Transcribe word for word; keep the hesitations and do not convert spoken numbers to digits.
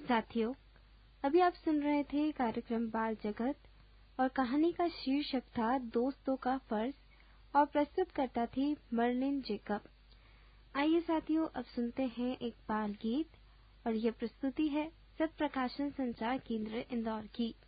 साथियों, अभी आप सुन रहे थे कार्यक्रम बाल जगत और कहानी का शीर्षक था दोस्तों का फर्ज और प्रस्तुत करता थी मर्लिन जेकब। आइए साथियों, अब सुनते हैं एक बाल गीत और यह प्रस्तुति है सत प्रकाशन संचार केंद्र इंदौर की।